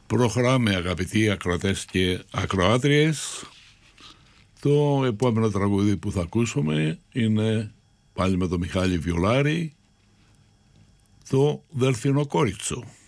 Προχωράμε, αγαπητοί ακροατές και ακροάτριες. Το επόμενο τραγούδι που θα ακούσουμε είναι πάλι με τον Μιχάλη Βιολάρη, το Δελφινοκόριτσο.